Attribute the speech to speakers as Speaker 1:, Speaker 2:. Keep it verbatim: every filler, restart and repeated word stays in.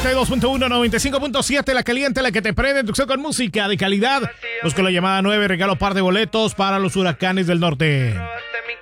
Speaker 1: noventa y dos punto uno, noventa y cinco punto siete, la caliente, la que te prende, inducción con música de calidad. Busca la llamada nueve, regalo par de boletos para los Huracanes del Norte.